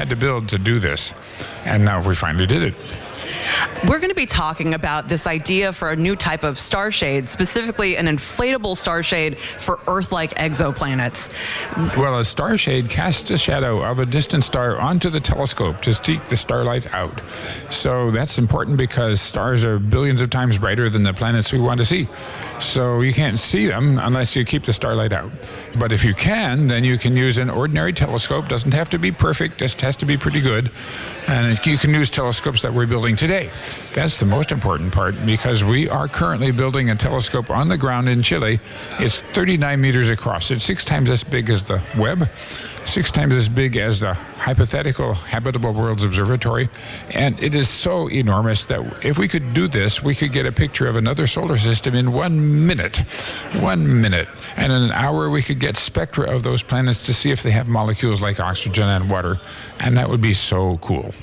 had to build to do this. And now we finally did it. We're going to be talking about this idea for a new type of star shade, specifically an inflatable star shade for Earth-like exoplanets. Well, a star shade casts a shadow of a distant star onto the telescope to seek the starlight out. So that's important because stars are billions of times brighter than the planets we want to see. So you can't see them unless you keep the starlight out. But if you can, then you can use an ordinary telescope. Doesn't have to be perfect, just has to be pretty good. And you can use telescopes that we're building today. That's the most important part, because we are currently building a telescope on the ground in Chile. It's 39 meters across. It's 6 times as big as the Webb, 6 times as big as the hypothetical Habitable Worlds Observatory. And it is so enormous that if we could do this, we could get a picture of another solar system in 1 minute. 1 minute. And in an hour, we could get spectra of those planets to see if they have molecules like oxygen and water. And that would be so cool.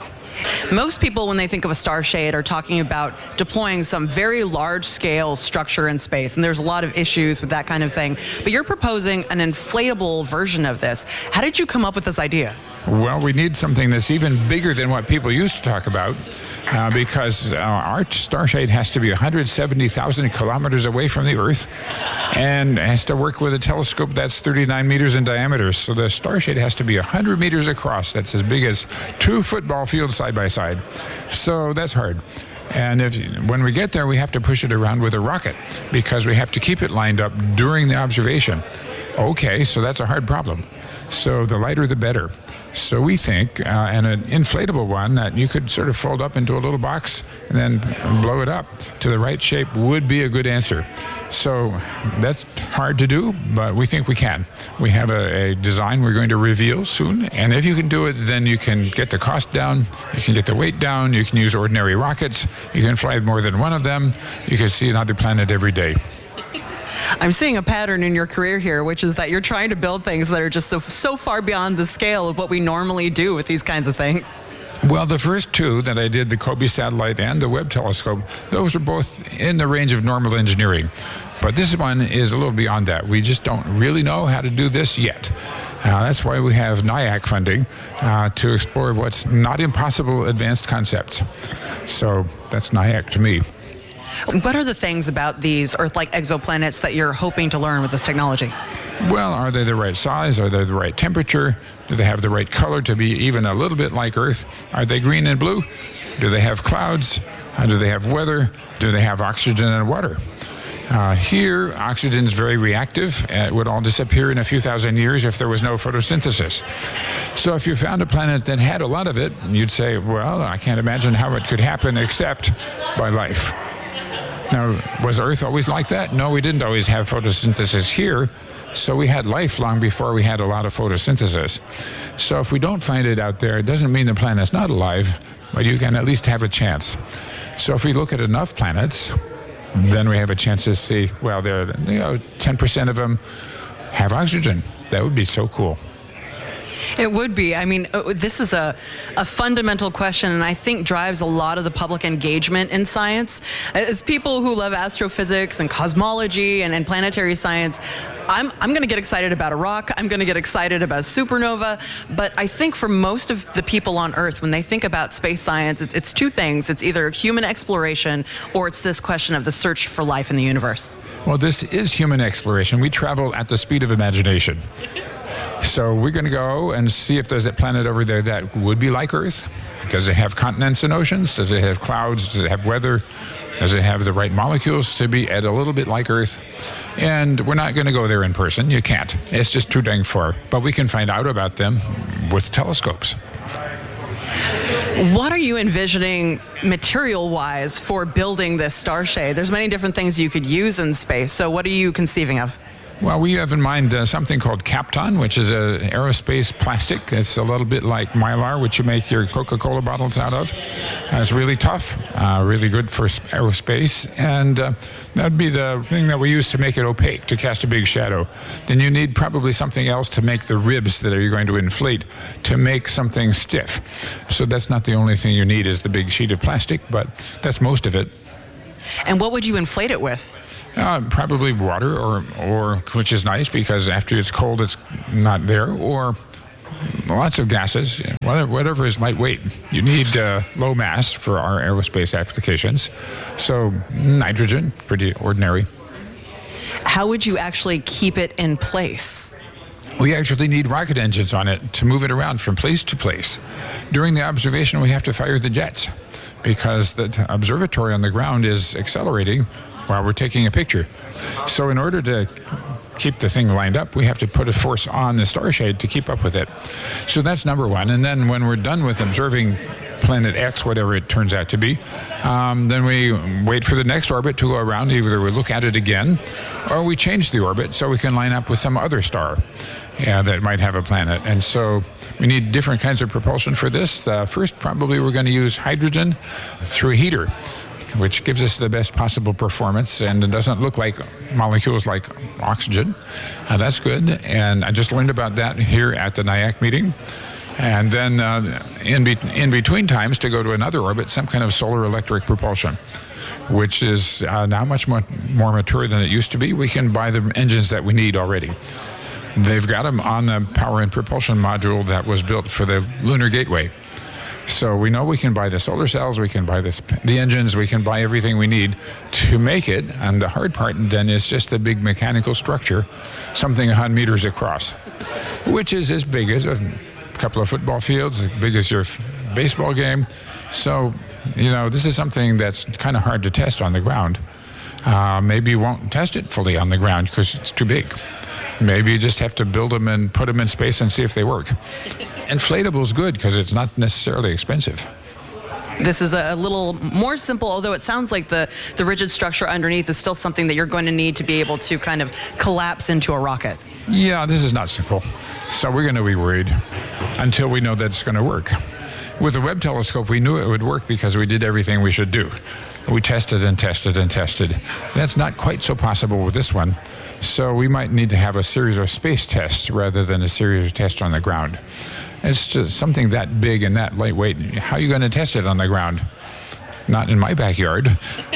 Most people, when they think of a star shade, are talking about deploying some very large-scale structure in space, and there's a lot of issues with that kind of thing. But you're proposing an inflatable version of this. How did you come up with this idea? Well, we need something that's even bigger than what people used to talk about, because our star shade has to be 170,000 kilometers away from the Earth and has to work with a telescope that's 39 meters in diameter. So the star shade has to be 100 meters across. That's as big as 2 football fields side by side. So that's hard. And when we get there, we have to push it around with a rocket because we have to keep it lined up during the observation. Okay, so that's a hard problem. So the lighter, the better. So we think, and an inflatable one that you could sort of fold up into a little box and then blow it up to the right shape would be a good answer. So that's hard to do, but we think we can. We have a design we're going to reveal soon, and if you can do it, then you can get the cost down, you can get the weight down, you can use ordinary rockets, you can fly more than one of them, you can see another planet every day. I'm seeing a pattern in your career here, which is that you're trying to build things that are just so far beyond the scale of what we normally do with these kinds of things. Well, the first two that I did, the COBE satellite and the Webb telescope, those are both in the range of normal engineering. But this one is a little beyond that. We just don't really know how to do this yet. That's why we have NIAC funding to explore what's not impossible advanced concepts. So that's NIAC to me. What are the things about these Earth-like exoplanets that you're hoping to learn with this technology? Well, are they the right size? Are they the right temperature? Do they have the right color to be even a little bit like Earth? Are they green and blue? Do they have clouds? Do they have weather? Do they have oxygen and water? Here, oxygen is very reactive. It would all disappear in a few thousand years if there was no photosynthesis. So if you found a planet that had a lot of it, you'd say, well, I can't imagine how it could happen except by life. Now, was Earth always like that? No, we didn't always have photosynthesis here, so we had life long before we had a lot of photosynthesis. So if we don't find it out there, it doesn't mean the planet's not alive, but you can at least have a chance. So if we look at enough planets, then we have a chance to see, well, 10% of them have oxygen. That would be so cool. It would be. I mean, this is a fundamental question, and I think drives a lot of the public engagement in science. As people who love astrophysics and cosmology and planetary science, I'm going to get excited about a rock. I'm going to get excited about supernova. But I think for most of the people on Earth, when they think about space science, it's two things. It's either human exploration or it's this question of the search for life in the universe. Well, this is human exploration. We travel at the speed of imagination. So we're going to go and see if there's a planet over there that would be like Earth. Does it have continents and oceans? Does it have clouds? Does it have weather? Does it have the right molecules to be at a little bit like Earth? And we're not going to go there in person. You can't. It's just too dang far. But we can find out about them with telescopes. What are you envisioning material-wise for building this star shade? There's many different things you could use in space. So what are you conceiving of? Well, we have in mind something called Kapton, which is an aerospace plastic. It's a little bit like Mylar, which you make your Coca-Cola bottles out of. It's really tough, really good for aerospace, and that'd be the thing that we use to make it opaque, to cast a big shadow. Then you need probably something else to make the ribs that you're going to inflate, to make something stiff. So that's not the only thing you need is the big sheet of plastic, but that's most of it. And what would you inflate it with? Probably water, or which is nice because after it's cold, it's not there, or lots of gases, whatever is lightweight. You need low mass for our aerospace applications. So nitrogen, pretty ordinary. How would you actually keep it in place? We actually need rocket engines on it to move it around from place to place. During the observation, we have to fire the jets because the observatory on the ground is accelerating while we're taking a picture. So in order to keep the thing lined up, we have to put a force on the starshade to keep up with it. So that's number one. And then when we're done with observing planet X, whatever it turns out to be, then we wait for the next orbit to go around. Either we look at it again or we change the orbit so we can line up with some other star that might have a planet. And so we need different kinds of propulsion for this. First, probably we're going to use hydrogen through a heater, which gives us the best possible performance, and it doesn't look like molecules like oxygen. That's good, and I just learned about that here at the NIAC meeting. And then in between times, to go to another orbit, some kind of solar electric propulsion, which is now much more mature than it used to be. We can buy the engines that we need already. They've got them on the power and propulsion module that was built for the Lunar Gateway. So we know we can buy the solar cells, we can buy the engines, we can buy everything we need to make it. And the hard part then is just the big mechanical structure, something 100 meters across, which is as big as a couple of football fields, as big as your baseball game. So, this is something that's kind of hard to test on the ground. Maybe you won't test it fully on the ground because it's too big. Maybe you just have to build them and put them in space and see if they work. Inflatable is good because it's not necessarily expensive. This is a little more simple, although it sounds like the rigid structure underneath is still something that you're going to need to be able to kind of collapse into a rocket. Yeah, this is not simple. So we're going to be worried until we know that it's going to work. With the Webb telescope, we knew it would work because we did everything we should do. We tested and tested and tested. That's not quite so possible with this one. So we might need to have a series of space tests rather than a series of tests on the ground. It's just something that big and that lightweight. How are you going to test it on the ground? Not in my backyard.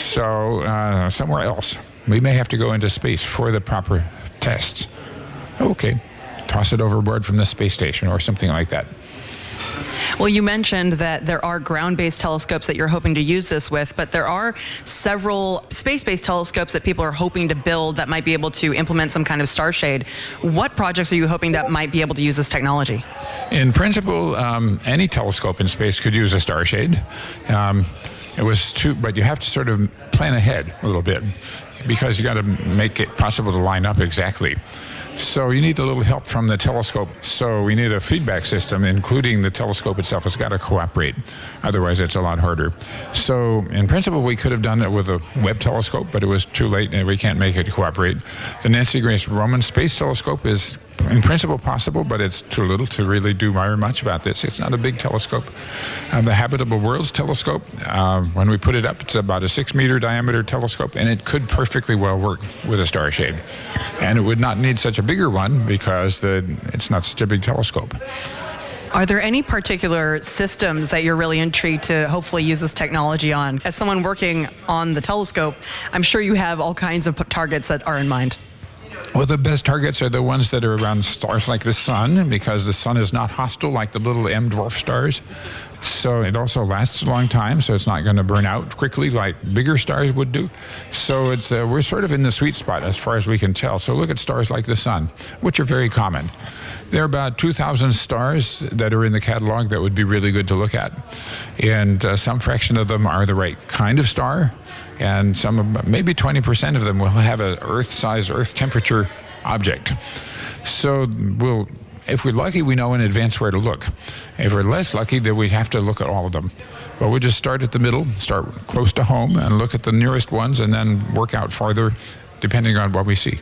So somewhere else. We may have to go into space for the proper tests. Okay, toss it overboard from the space station or something like that. Well, you mentioned that there are ground-based telescopes that you're hoping to use this with, but there are several space-based telescopes that people are hoping to build that might be able to implement some kind of starshade. What projects are you hoping that might be able to use this technology? In principle, any telescope in space could use a starshade. But you have to sort of plan ahead a little bit because you got to make it possible to line up exactly. So you need a little help from the telescope. So we need a feedback system, including the telescope itself. It's got to cooperate. Otherwise, it's a lot harder. So in principle, we could have done it with a Webb telescope, but it was too late and we can't make it cooperate. The Nancy Grace Roman Space Telescope is in principle possible, but it's too little to really do very much about this. It's not a big telescope. The Habitable Worlds Telescope, when we put it up, it's about a 6-meter diameter telescope, and it could perfectly well work with a starshade. And it would not need such a bigger one because it's not such a big telescope. Are there any particular systems that you're really intrigued to hopefully use this technology on? As someone working on the telescope, I'm sure you have all kinds of targets that are in mind. Well, the best targets are the ones that are around stars like the sun, because the sun is not hostile like the little M dwarf stars. So it also lasts a long time, so it's not going to burn out quickly like bigger stars would do. So we're sort of in the sweet spot as far as we can tell. So look at stars like the sun, which are very common. There are about 2,000 stars that are in the catalog that would be really good to look at. And some fraction of them are the right kind of star. And maybe 20% of them will have an Earth-size, Earth temperature object. So if we're lucky, we know in advance where to look. If we're less lucky, then we'd have to look at all of them. But we'll just start at the middle, start close to home, and look at the nearest ones, and then work out farther, depending on what we see.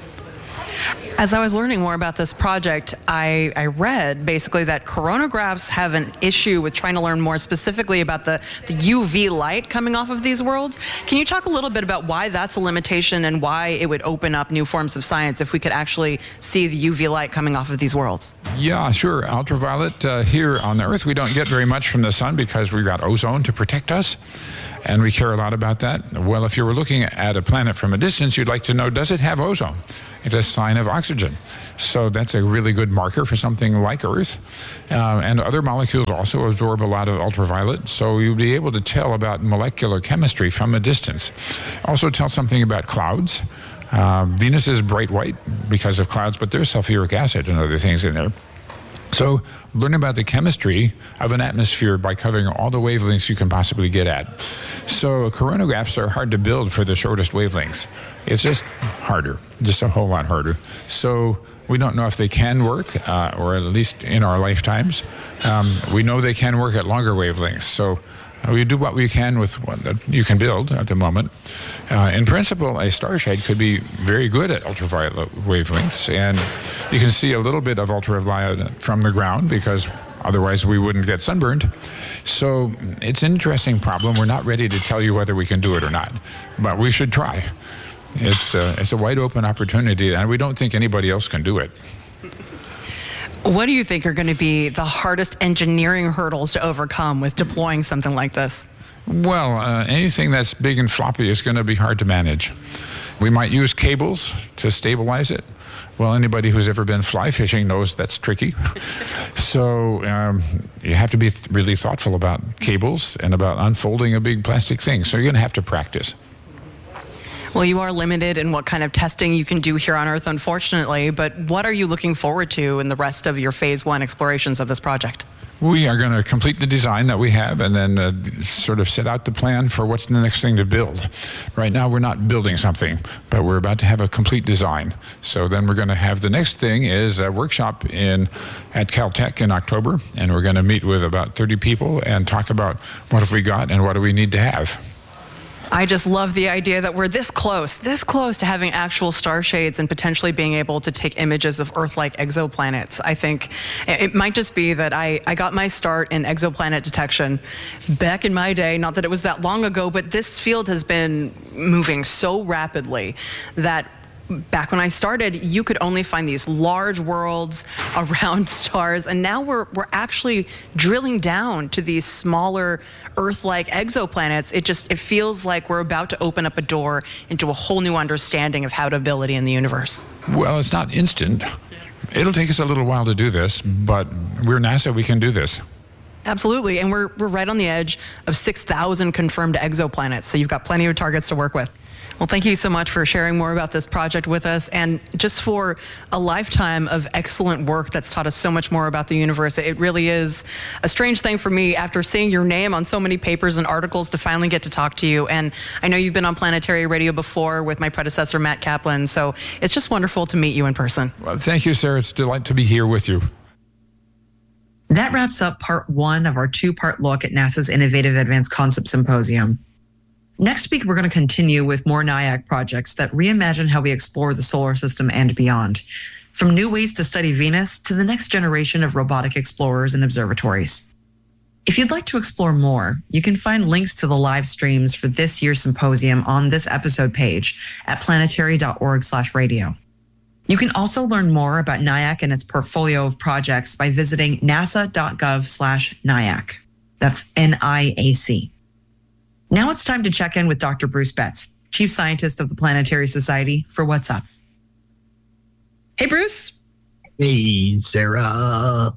As I was learning more about this project, I read basically that coronagraphs have an issue with trying to learn more specifically about the UV light coming off of these worlds. Can you talk a little bit about why that's a limitation and why it would open up new forms of science if we could actually see the UV light coming off of these worlds? Yeah, sure. Ultraviolet here on the Earth, we don't get very much from the sun because we've got ozone to protect us. And we care a lot about that. Well, if you were looking at a planet from a distance, you'd like to know, does it have ozone? it's a sign of oxygen. So that's a really good marker for something like Earth. And other molecules also absorb a lot of ultraviolet, so you'll be able to tell about molecular chemistry from a distance. Also tell something about clouds. Venus is bright white because of clouds, but there's sulfuric acid and other things in there. So learn about the chemistry of an atmosphere by covering all the wavelengths you can possibly get at. So coronagraphs are hard to build for the shortest wavelengths. It's just harder, just a whole lot harder. So we don't know if they can work, or at least in our lifetimes. We know they can work at longer wavelengths. So we do what we can with what you can build at the moment. In principle, a starshade could be very good at ultraviolet wavelengths, and you can see a little bit of ultraviolet from the ground because otherwise we wouldn't get sunburned. So it's an interesting problem. We're not ready to tell you whether we can do it or not, but we should try. It's a wide open opportunity, and we don't think anybody else can do it. What do you think are going to be the hardest engineering hurdles to overcome with deploying something like this? Well, anything that's big and floppy is going to be hard to manage. We might use cables to stabilize it. Well, anybody who's ever been fly fishing knows that's tricky. So you have to be really thoughtful about cables and about unfolding a big plastic thing. So you're going to have to practice. Well, you are limited in what kind of testing you can do here on Earth, unfortunately, but what are you looking forward to in the rest of your phase 1 explorations of this project? We are going to complete the design that we have and then sort of set out the plan for what's the next thing to build. Right now we're not building something, but we're about to have a complete design. So then we're going to have the next thing is a workshop at Caltech in October, and we're going to meet with about 30 people and talk about what have we got and what do we need to have. I just love the idea that we're this close to having actual star shades and potentially being able to take images of Earth-like exoplanets. I think it might just be that I got my start in exoplanet detection back in my day, not that it was that long ago, but this field has been moving so rapidly that back when I started, you could only find these large worlds around stars, and now we're actually drilling down to these smaller Earth-like exoplanets. It feels like we're about to open up a door into a whole new understanding of habitability in the universe. Well, it's not instant. It'll take us a little while to do this, but we're NASA, we can do this. Absolutely, and we're right on the edge of 6,000 confirmed exoplanets, so you've got plenty of targets to work with. Well, thank you so much for sharing more about this project with us, and just for a lifetime of excellent work that's taught us so much more about the universe. It really is a strange thing for me after seeing your name on so many papers and articles to finally get to talk to you. And I know you've been on Planetary Radio before with my predecessor, Matt Kaplan, so it's just wonderful to meet you in person. Well, thank you, Sarah. It's a delight to be here with you. That wraps up part 1 of our 2-part look at NASA's Innovative Advanced Concept Symposium. Next week, we're going to continue with more NIAC projects that reimagine how we explore the solar system and beyond, from new ways to study Venus to the next generation of robotic explorers and observatories. If you'd like to explore more, you can find links to the live streams for this year's symposium on this episode page at planetary.org/radio. You can also learn more about NIAC and its portfolio of projects by visiting nasa.gov/NIAC. That's NIAC. Now it's time to check in with Dr. Bruce Betts, Chief Scientist of the Planetary Society, for What's Up. Hey, Bruce. Hey, Sarah.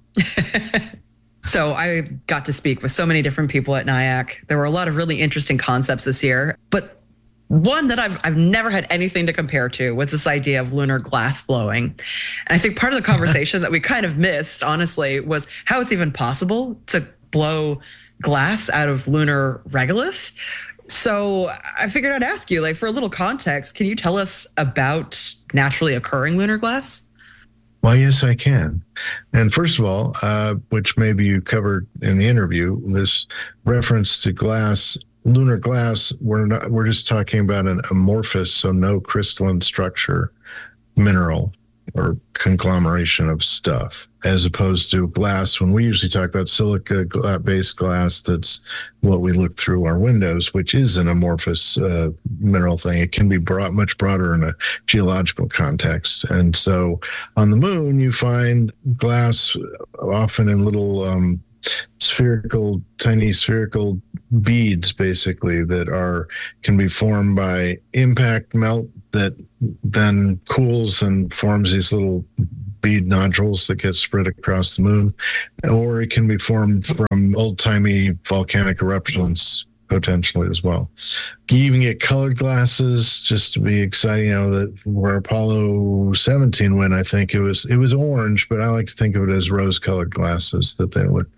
So I got to speak with so many different people at NIAC. There were a lot of really interesting concepts this year, but one that I've never had anything to compare to was this idea of lunar glass blowing. And I think part of the conversation that we kind of missed, honestly, was how it's even possible to blow glass out of lunar regolith. So I figured I'd ask you, for a little context, can you tell us about naturally occurring lunar glass? Well, yes, I can. And first of all, which maybe you covered in the interview, this reference to glass, lunar glass, we're just talking about an amorphous, so no crystalline structure, mineral or conglomeration of stuff, as opposed to glass. When we usually talk about silica-based glass, that's what we look through our windows, which is an amorphous mineral thing. It can be much broader in a geological context. And so on the moon, you find glass often in little tiny spherical beads, basically, that can be formed by impact melt that then cools and forms these little bead nodules that get spread across the moon, or it can be formed from old-timey volcanic eruptions potentially as well. You even get colored glasses, just to be exciting. That where Apollo 17 went, I think it was orange, but I like to think of it as rose-colored glasses that they would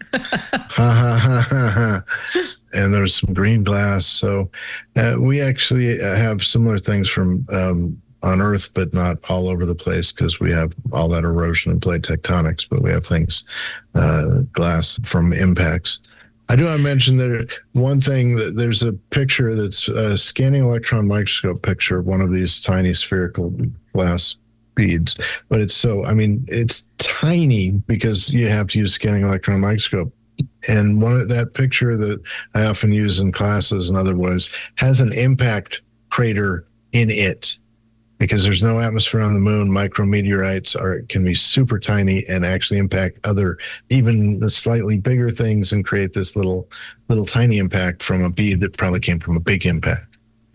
and there's some green glass. So we actually have similar things from on Earth, but not all over the place, because we have all that erosion and plate tectonics, but we have things, glass from impacts. I do want to mention that one thing, that there's a picture that's a scanning electron microscope picture of one of these tiny spherical glass beads, but it's tiny because you have to use scanning electron microscope. And that picture that I often use in classes and otherwise has an impact crater in it, because there's no atmosphere on the moon. Micrometeorites can be super tiny and actually impact other, even slightly bigger things, and create this little tiny impact from a bead that probably came from a big impact.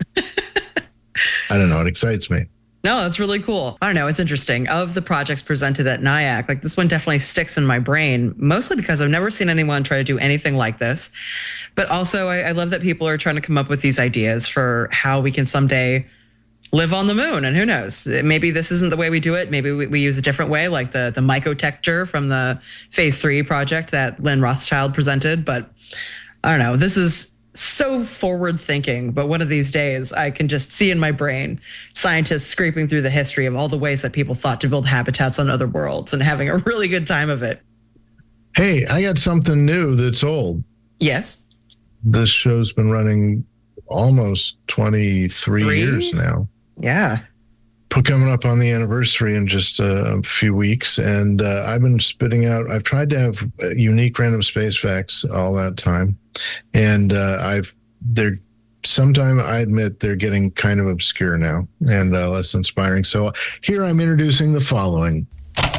I don't know. It excites me. No, that's really cool. I don't know. It's interesting. Of the projects presented at NIAC, like this one definitely sticks in my brain, mostly because I've never seen anyone try to do anything like this. But also, I love that people are trying to come up with these ideas for how we can someday live on the moon. And who knows, maybe this isn't the way we do it. Maybe we use a different way, like the mycotecture from the phase 3 project that Lynn Rothschild presented. But I don't know, this is so forward thinking, but one of these days I can just see in my brain scientists scraping through the history of all the ways that people thought to build habitats on other worlds and having a really good time of it. Hey, I got something new that's old. Yes. This show's been running almost 23 years now. Yeah. Coming up on the anniversary in just a few weeks. And I've been spitting out, I've tried to have unique random space facts all that time. And sometime I admit they're getting kind of obscure now and less inspiring. So here I'm introducing the following.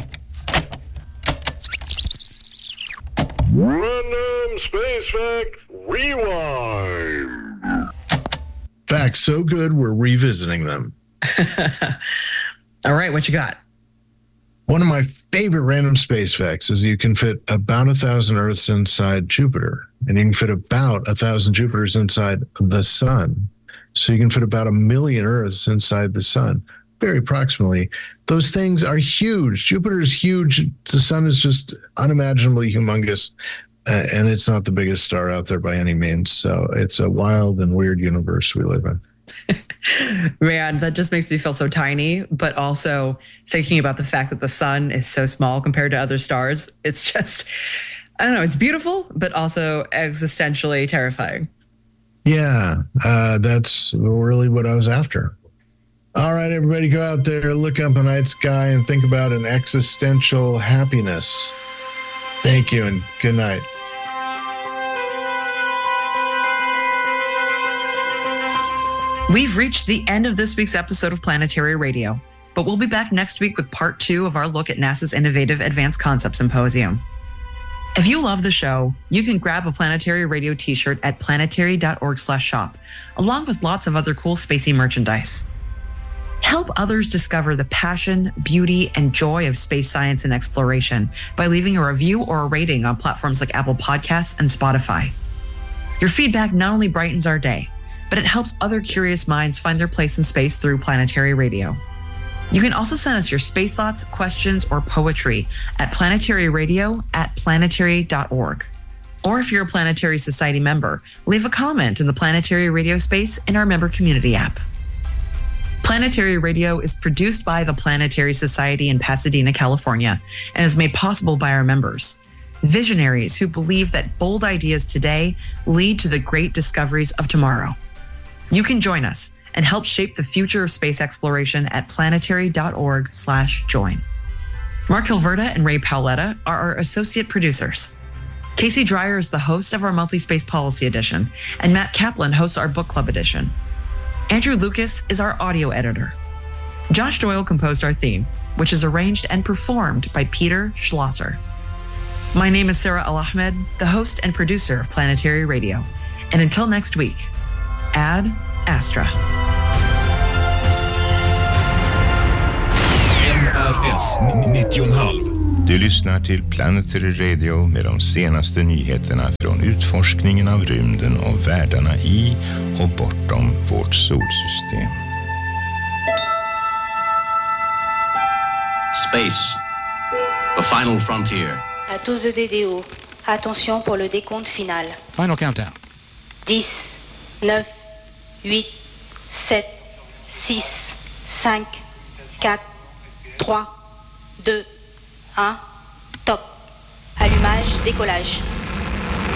Random Space Fact Rewind. Facts so good, we're revisiting them. All right, what you got? One of my favorite random space facts is you can fit about 1,000 Earths inside Jupiter, and you can fit about 1,000 Jupiters inside the sun. So you can fit about 1 million Earths inside the sun, very approximately. Those things are huge. Jupiter is huge. The sun is just unimaginably humongous, and it's not the biggest star out there by any means. So it's a wild and weird universe we live in. Man, that just makes me feel so tiny, but also thinking about the fact that the sun is so small compared to other stars. It's just, I don't know, it's beautiful, but also existentially terrifying. Yeah, that's really what I was after. All right, everybody, go out there, look up the night sky and think about an existential happiness. Thank you and good night. We've reached the end of this week's episode of Planetary Radio, but we'll be back next week with part 2 of our look at NASA's Innovative Advanced Concept Symposium. If you love the show, you can grab a Planetary Radio t-shirt at planetary.org/shop, along with lots of other cool spacey merchandise. Help others discover the passion, beauty, and joy of space science and exploration by leaving a review or a rating on platforms like Apple Podcasts and Spotify. Your feedback not only brightens our day, but it helps other curious minds find their place in space through Planetary Radio. You can also send us your space thoughts, questions, or poetry at planetaryradio@planetary.org. Or if you're a Planetary Society member, leave a comment in the Planetary Radio space in our member community app. Planetary Radio is produced by the Planetary Society in Pasadena, California, and is made possible by our members. Visionaries who believe that bold ideas today lead to the great discoveries of tomorrow. You can join us and help shape the future of space exploration at planetary.org/join. Mark Hilverda and Ray Paoletta are our associate producers. Casey Dreyer is the host of our monthly Space Policy Edition, and Matt Kaplan hosts our Book Club Edition. Andrew Lucas is our audio editor. Josh Doyle composed our theme, which is arranged and performed by Peter Schlosser. My name is Sarah Al-Ahmed, the host and producer of Planetary Radio. And until next week, Ad Astra. NRS 90,5. Du lyssnar till Planetary Radio med de senaste nyheterna från utforskningen av rymden och världarna i och bortom vårt solsystem. Space, the final frontier. À tous de DDO, attention pour le décompte final. Final countdown. 10, 9, 8, 7, 6, 5, 4, 3, 2, 1, top. Allumage, décollage.